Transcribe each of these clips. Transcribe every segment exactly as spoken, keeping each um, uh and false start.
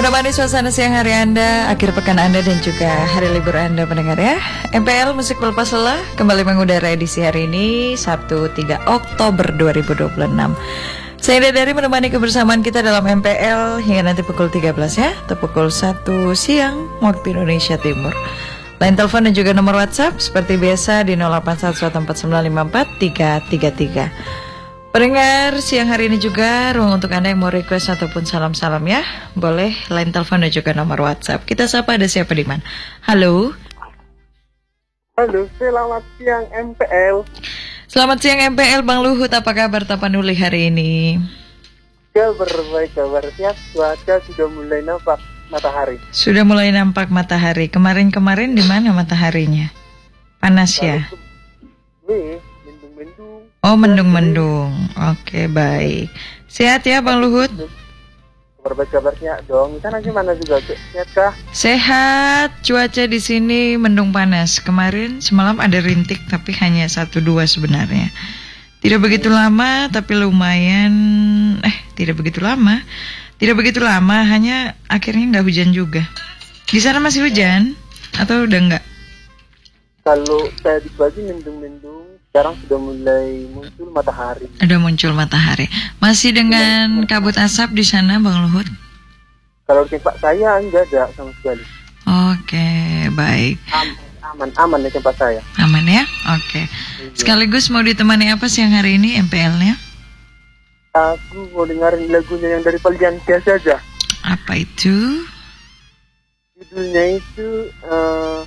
Menemani suasana siang hari Anda, akhir pekan Anda dan juga hari libur Anda pendengar ya. M P L Musik Pelepas Lelah kembali mengudara edisi hari ini Sabtu tiga Oktober dua ribu dua puluh enam. Saya dari menemani kebersamaan kita dalam M P L hingga nanti pukul tiga belas ya, atau pukul satu siang waktu Indonesia Timur. Line telepon dan juga nomor WhatsApp seperti biasa di nol delapan satu satu empat sembilan lima empat tiga tiga tiga. Pendengar, siang hari ini juga ruang untuk Anda yang mau request ataupun salam-salam ya. Boleh line telepon dan juga nomor WhatsApp. Kita sapa, ada siapa di mana? Halo. Halo, selamat siang M P L. Selamat siang M P L, Bang Luhut. Apa kabar Tapanuli hari ini? Kabar baik, kabar siap. Cuaca sudah mulai nampak matahari. Sudah mulai nampak matahari. Kemarin-kemarin di mana mataharinya? Panas ya? Nih, mendung-mendung. Oh, mendung-mendung. Oke, baik. Sehat ya Bang Luhut? Kabar baik, kabarnya dong. Sana gimana juga? Sehat kah? Sehat. Cuaca di sini mendung panas. Kemarin semalam ada rintik tapi hanya satu dua sebenarnya. Tidak begitu lama tapi lumayan. Eh, tidak begitu lama. Tidak begitu lama, hanya akhirnya nggak hujan juga. Di sana masih hujan atau udah nggak? Kalau tadi pagi mendung-mendung, sekarang sudah mulai muncul matahari. Ada muncul matahari. Masih dengan kabut asap di sana, Bang Luhut? Kalau tempat saya enggak ada sama sekali. Oke, baik. Aman, aman, aman di tempat saya. Aman ya? Oke. Sekaligus mau ditemani apa siang hari ini M P L-nya? Aku mau dengerin lagunya yang dari Paljansia saja. Apa itu? Judulnya itu uh,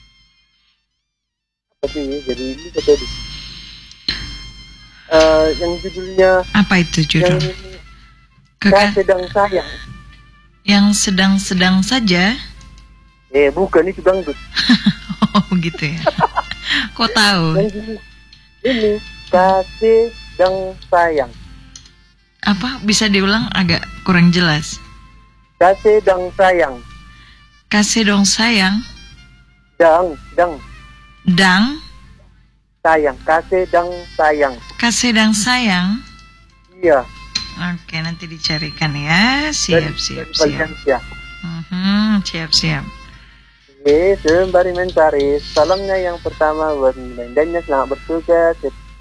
apa sih? Jadi ini tadi. Uh, yang judulnya apa itu judul? Yang Kekal sedang sayang. Yang sedang-sedang saja? Eh bukan, itu dangdut. Oh begitu ya. Kok tahu? Yang ini, ini kasih dan sayang. Apa bisa diulang, agak kurang jelas? Kasih dan sayang. Kasih dong sayang. Dang, dang. Dang. Sayang, kasih dan sayang. Kasih dan sayang. Iya. Oke, nanti dicarikan ya. Siap, siap, siap. Mm-hmm, siap, siap. Oke, sembari mencari, salamnya yang pertama buat Melandanya, selamat bertugas.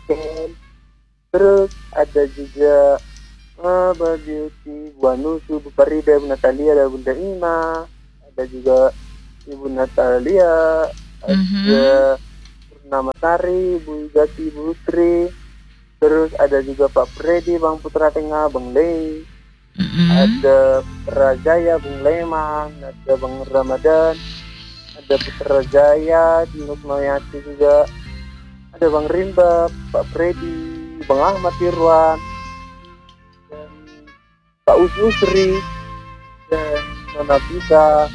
Terus ada juga uh, Beauty, Bu Anusu, Bu Farida, Bu Natalia, dan Bunda Ima. Ada juga Ibu Natalia, ada mm-hmm. Nama Sari, Bu Gati, Bu Tri. Terus ada juga Pak Freddy, Bang Putra Tengah, Bang Lei. Mm-hmm. Ada Rajaya, Bung Leman. Ada Bang Ramadan. Ada Putra Jaya, Dinus Mayati juga. Ada Bang Rimba, Pak Freddy, Bang Ahmad Irwan, dan Pak Usri, dan Nona Bisa.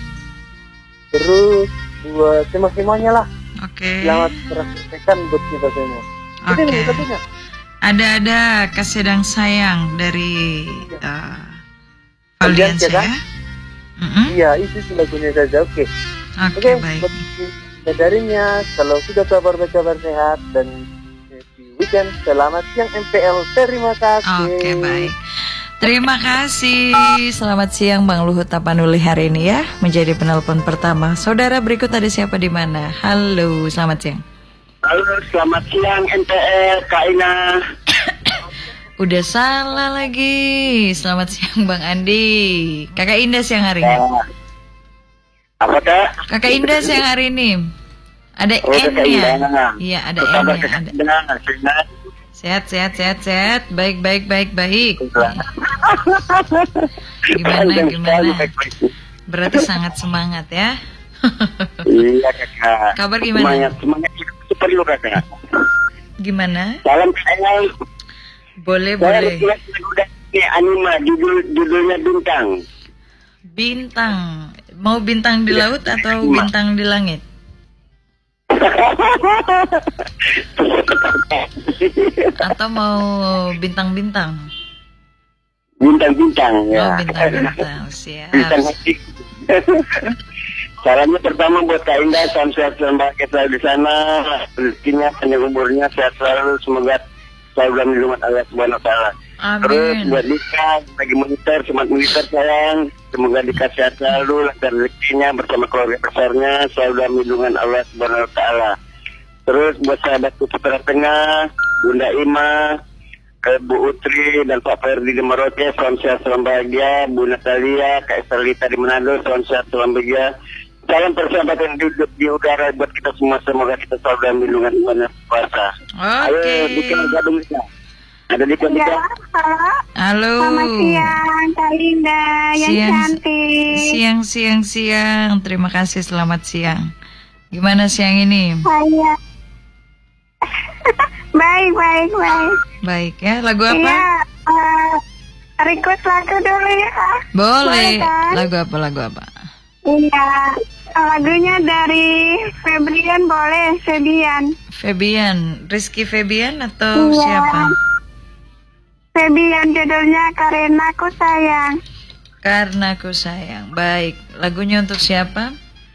Terus buat semua-semuanya lah. Oke. Okay. Selamat merasakan buat kita semua. Oke. Okay. Ada-ada kasih dan sayang dari uh, Valianza ya? Mm-hmm. Iya, itu lagunya saja. Oke. Okay. Oke, okay, okay, baik. Darinya, kalau sudah kabar kabar sehat dan happy weekend, selamat siang M P L. Terima kasih. Oke, okay, baik. Terima kasih. Selamat siang Bang Luhut Tapanuli hari ini ya, menjadi penelpon pertama. Saudara berikut ada siapa di mana? Halo, selamat siang. Halo, selamat siang M P L, Kak Ina. Udah salah lagi. Selamat siang Bang Andi. Kakak Indah siang hari ini. Apa Kak? Kakak Indah siang hari ini. Ada oh, N-nya. Iya, ada N-nya. Ada. Sehat, sehat, sehat, sehat. Baik, baik, baik, baik. Gimana, gimana? Berarti sangat semangat ya. Iya Kakak. Kabar gimana? Semangat, semangat itu perlu Kakak. Gimana? Salam saya. Boleh, saya boleh. Saya udah ini anima, judul, judulnya Bintang. Bintang. Mau bintang di laut atau bintang di langit? Atau mau bintang-bintang? Bintang-bintang ya. Oh, bintang-bintang. Siap. Bintang hati. Salamnya pertama buat Kak Indah, salam sehat selalu bahagia selalu di sana, rezekinya panjang umurnya sehat selalu, semoga selalu dalam lindungan Allah Subhanahu wa taala. Amin. Terus buat Dika, bagi militer, semangat militer sayang. Semoga Dika sehat selalu, lancar rezekinya bersama keluarga besarnya, selalu dalam lindungan Allah Subhanahu Wa Taala. Terus buat sahabat Putra Tengah, Bunda Ima, Bu Utri dan Pak Ferdi di Merauke, salam sehat, salam bahagia. Bu Natalia, Kak Estelita di Manado, salam sehat, salam bahagia. Salam persahabatan duduk di udara buat kita semua. Semoga kita selalu dalam lindungan Tuhan Kuasa. Oke. Ayo, Dika gabung Dika. Ada Dika Ya, Dika. halo. Halo. Selamat siang, Kak Linda yang Siang. cantik. Siang, siang, siang. Terima kasih, selamat siang. Gimana siang ini? Saya. baik, baik, baik. Baik ya. Lagu apa? Iya, uh, request lagu dulu ya. Boleh. Boleh, kan? Lagu apa? Lagu apa? Iya, lagunya dari Febrian boleh, Febian. Febian, Rizky Febian atau Iya. siapa? Febian judulnya Karena Ku Sayang. Karena Ku Sayang. Baik, lagunya untuk siapa?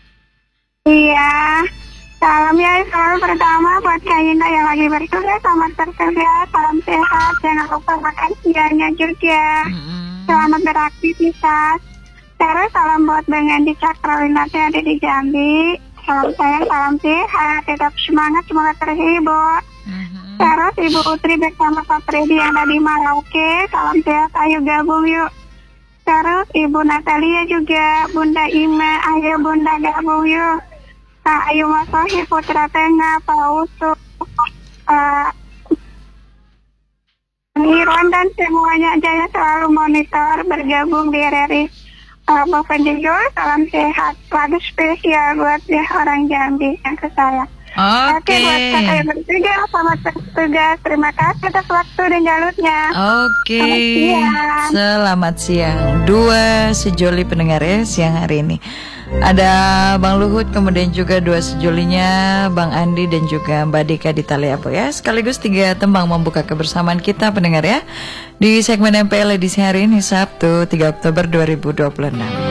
Iya, salam ya selalu pertama buat Kak Yinda yang lagi bertugas, selamat berkerja, salam sehat, jangan lupa makan siangnya juga. Mm-mm. Selamat beraktivitas. Terus salam buat Bang Andi Cakrawinata yang ada di Jambi. Salam sayang, salam sehat, tetap semangat, semoga terhibur. Mhm. Terus Ibu Utri bersama Pak Freddy yang ada di Merauke, salam sehat, ayo gabung yuk. Terus Ibu Natalia juga, Bunda Ima, ayo Bunda gabung yuk. Kak Ayu Masohi, Putra Tengah, Pak Usu, uh, Irwan dan semuanya Jaya selalu monitor bergabung di R R I. Uh, Bapak Jujur, salam sehat. Lagu spesial buat ya orang Jambi yang kesayang. Oke. Oke, buat kakak yang bertugas, selamat bertugas. Terima kasih atas waktu dan jalurnya. Oke. Selamat siang. Selamat siang. Dua sejoli pendengar ya siang hari ini. Ada Bang Luhut, kemudian juga dua sejolinya Bang Andi dan juga Mbak Dika di Taliapo ya. Sekaligus tiga tembang membuka kebersamaan kita pendengar ya. Di segmen M P L edisi hari ini Sabtu tiga Oktober dua ribu dua puluh enam.